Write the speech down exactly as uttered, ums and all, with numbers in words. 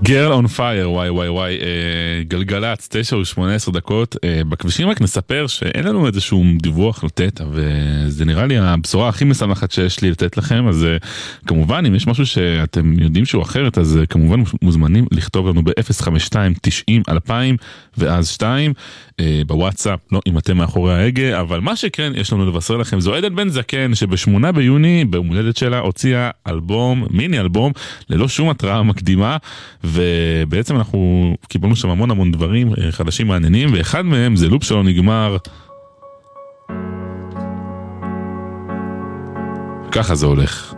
Girl on Fire, וואי וואי וואי, גלגלץ, תשע ושמונה עשרה דקות, בכבישים רק נספר שאין לנו איזשהו דיווח לתת, וזה נראה לי הבשורה הכי משמחת שיש לי לתת לכם, אז כמובן אם יש משהו שאתם יודעים שהוא אחרת, אז כמובן מוזמנים לכתוב לנו ב-אפס חמש שתיים תשעים אלפיים ואז שתיים, בוואטסאפ, לא אם אתם מאחורי ההגה, אבל מה שכן יש לנו לבשר לכם, זו עדן בן זקן שבשמונה ביוני, ביום הולדת שלה, הוציאה אלבום, מיני אלבום, ללא שום התראה מקדימה, ובעצם אנחנו קיבלנו שם המון המון דברים חדשים מעניינים, ואחד מהם זה לופ שלא נגמר. ככה זה הולך.